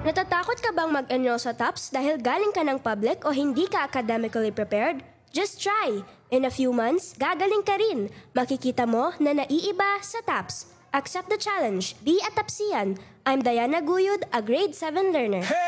Natatakot ka bang mag-enroll sa TOPS dahil galing ka ng public o hindi ka academically prepared? Just try! In a few months, gagaling ka rin. Makikita mo na naiiba sa TOPS. Accept the challenge. Be a TOPSian. I'm Diana Guyod, a grade 7 learner.